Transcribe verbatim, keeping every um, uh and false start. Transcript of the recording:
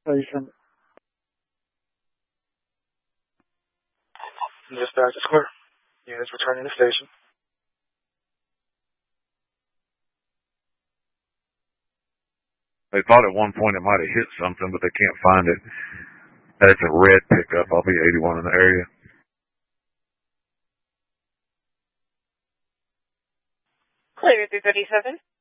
Station. Dispatch is clear. Units returning to station. They thought at one point it might have hit something, but they can't find it. That's a red pickup. I'll be eighty-one in the area. Clear three thirty-seven.